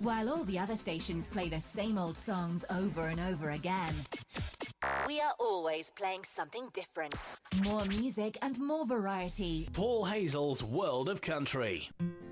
While all the other stations play the same old songs over and over again, we are always playing something different. More music and more variety. Paul Hazel's World of Country.